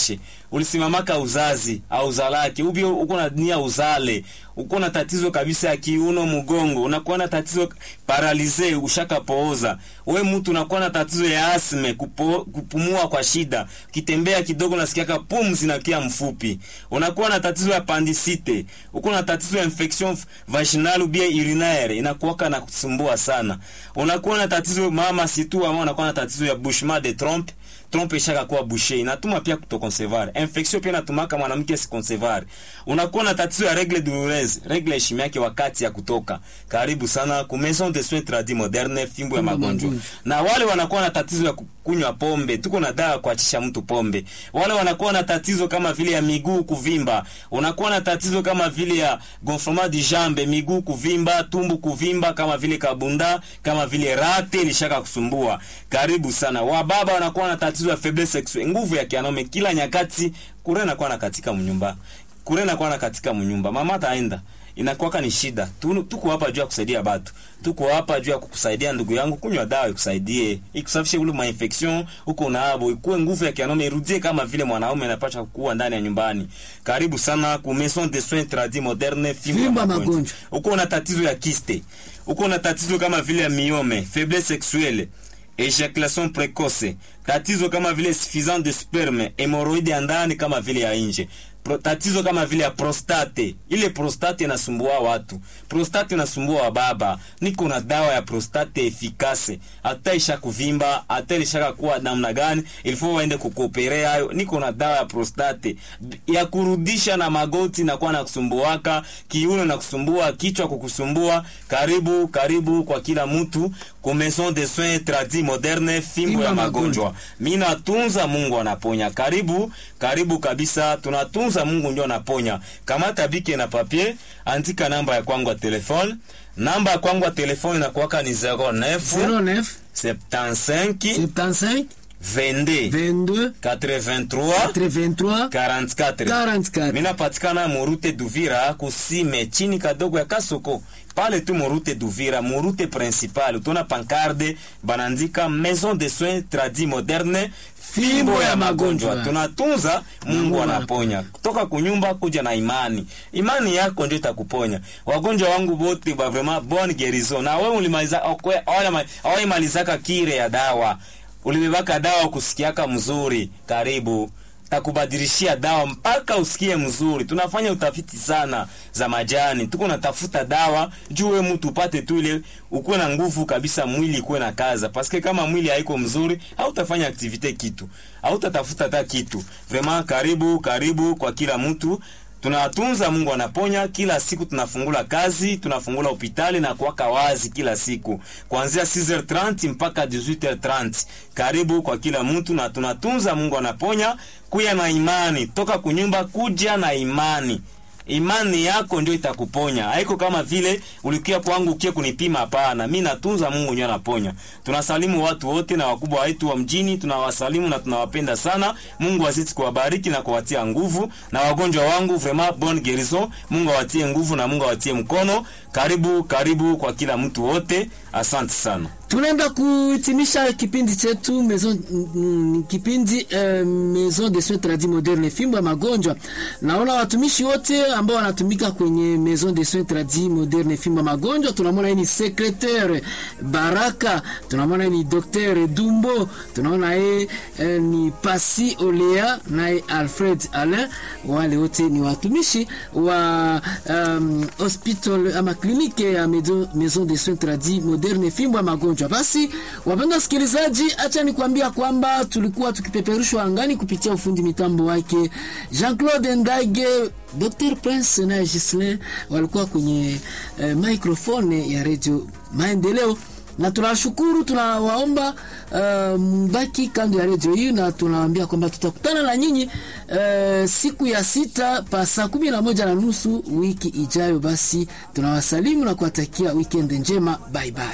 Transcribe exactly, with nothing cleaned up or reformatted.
grossesse, ulisimamaka uzazi au uzalake, ubio uko na nia uzale, uko na tatizo kabisa ya kiuno mgongo, unakuwa na tatizo paralize ushaka pooza, wewe mtu unakuwa na tatizo ya asme, kupo, kupumua kwa shida, kitembea kidogo nasikia pumzi na kia mfupi, unakuwa na tatizo ya appendicite, uko na tatizo ya infection vaginal ou bien urinaire, inakuwa na kusumbua sana, unakuwa na tatizo mama situ ama unakuwa na tatizo ya bouchement de trompe, trompe ishaka kuwa bouché, inatuma pia kutokonsevar, infection pia inatuma kama mwanamke si konsevar, unakuwa na tatizo ya règle douloureuse, règle ishimi yake wakati ya kutoka. Karibu sana ku Maison de Soins Tradis Moderne, fimbo ya magonjwa. Na wale wanakuwa na tatizo ya kunywa pombe, tuko na dawa kuachisha mtu pombe. Wale wanakuwa na tatizo kama vile ya miguu kuvimba, unakuwa na tatizo kama vile ya gonflement du jambe, miguu kuvimba, tumbu kuvimba kama vile kabunda, kama vile rate lishaka kusumbua. Karibu sana. Wababa wanakuwa na tatizo ya faiblesse sexuelle, nguvu ya kianaume kila nyakati, kurena kwa na katika mnyumba. Kurena kwa na katika mnyumba. Mama taenda inakuwa ni shida. Tuko hapa juu ya kusaidia watu. Tuko hapa juu ya kukusaidia ndugu yangu, kunywa dawa ikusaidie, ikusafishe ule ma infection uko naabo, ikuwe nguvu ya kianaume irudie kama vile mwanaume anapaswa kuwa ndani ya nyumbani. Karibu sana ku Maison de Soins Tradis Moderne, fimbo ya magonjwa. Uko na tatizo ya kiste, uko na tatizo kama vile ya myome, faiblesse sexuelle, ejaculation précoce, tatizo kama vile suffisance de sperme, hémorroïde ya ndani kama vile ya nje, tatizo kama vile ya prostate, ile prostate inasumbua watu, prostate inasumbua wa baba, niko na dawa ya prostate efikase, hata isha kuvimba, hata isha kuwa namna gani, ilifo waende kukoperea hayo, niko na dawa ya prostate ya kurudisha na magoti na kuwa na kusumbuaka, kiuno na kusumbua, kichwa kukusumbua. Karibu, karibu kwa kila mtu ku Maison de Soins Tradis Moderne, fimbo ya magonjwa. Mimi natunza, Mungu anaponya. Karibu, karibu kabisa, tunatunza, Mungu ndio anaponya. Kamata bike na papier, andika namba ya kwangu ya telefone. Namba ya kwangu ya telefone inakuwa ni zero neuf zero neuf soixante-quinze soixante-quinze vingt-deux vingt-deux quatre-vingt-trois quatre-vingt-trois quarante-quatre. quarante-quatre. Mina patikana Murute Duvira kusime chini kadogo ya Kasoko. Pale tu Murute Duvira, Murute principal, tuna pancarde banandika Maison de Soins Tradis Moderne, fimbo ya magonjwa. Tunatunza, Mungu anaponya. Kutoka kunyumba kuja na imani. Imani yako ndio itakuponya. Wagonjwa wangu wote ba vraiment bonne guérison. Na wewe ulimaliza awali malizaka kire ya dawa. Ulibebaka dawa kusikiaka mzuri. Karibu. Takubadilishia dawa mpaka usikie mzuri. Tunafanya utafiti sana za majani. Tuko natafuta dawa juu wewe mtu upate tu ile ukuwe na nguvu kabisa, mwili ikuwe na kaza. Paske kama mwili haiko mzuri, hautafanya activite kitu. Hautatafuta hata kitu. Vraiment karibu, karibu kwa kila mtu. Tunatunza, Mungu anaponya. Kila siku tunafungula kazi, tunafungula hospitali na kuwaka wazi kila siku. Kuanzia six heures trente mpaka dix-huit heures trente. Karibu kwa kila mtu na tunatunza, Mungu anaponya. Kuya na imani, toka kunyumba kuja na imani. Imani yako ndio itakuponya. Haiko kama vile ulikia kwangu ukie kunipima, hapana. Mimi natunza, Mungu ndio anaponya. Tunasalimu watu wote na wakubwa wetu wa mjini, tunawasalimu na tunawapenda sana. Mungu azidi kuwabariki na kuwatia nguvu, na wagonjwa wangu vraiment bonne guérison. Mungu awatie nguvu na Mungu awatie mkono. Karibu, karibu kwa kila mtu wote. Asante sana. Tunaenda kuhitimisha kipindi chetu Maison mm, kipindi eh, Maison de Soins Tradis Moderne, fimbo ya magonjwa. Naona watumishi wote ambao wanatumika kwenye Maison de Soins Tradis Moderne, fimbo ya magonjwa. Tunamwona ni secrétaire Baraka, tunamwona ni docteur Dumbo, tunaona yeye eh, ni Pasi Olea na Alfred Alain. Wale wote ni watumishi wa um, hospital ama kliniki ya Maison de Soins Tradis Moderne, fimbo ya magonjwa. Basi wapenda sikilizaji, acha nikwambia kwamba tulikuwa tukipeperushwa angani kupitia ufundi mitambo wake Jean-Claude Ndage, Docteur Prince na Gislin walikuwa kwenye eh, microphone ya Radio Maendeleo. Na tunashukuru, tunawaomba uh, mbaki kando ya radio hii, na tunawaambia kwamba tutakutana na nyinyi uh, siku ya sita pa saa kumi na moja na nusu wiki ijayo. Basi tunawasalimu na kuwatakia weekend njema. Bye bye.